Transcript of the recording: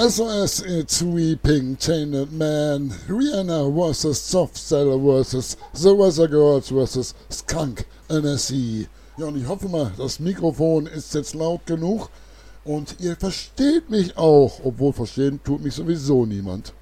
SOS, It's Weeping, Chained Man, Rihanna vs. Softcell vs. The Weather Girls vs. Skunk NSE. Ja, und ich hoffe mal, das Mikrofon ist jetzt laut genug und ihr versteht mich auch, obwohl verstehen tut mich sowieso niemand.